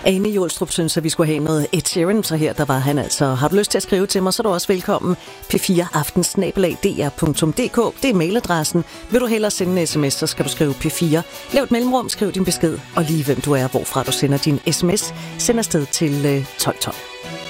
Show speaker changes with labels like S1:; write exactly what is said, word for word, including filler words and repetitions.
S1: Ane Jolstrup synes, at vi skulle have noget Ed Sheeran, så her der var han altså. Har du lyst til at skrive til mig, så er du også velkommen. p fire aften snabel-a d r punktum d k, det er mailadressen. Vil du hellere sende en sms, så skal du skrive P fire. Lav et mellemrum, skriv din besked, og lige hvem du er, hvorfra du sender din sms, send afsted til tolv tolv.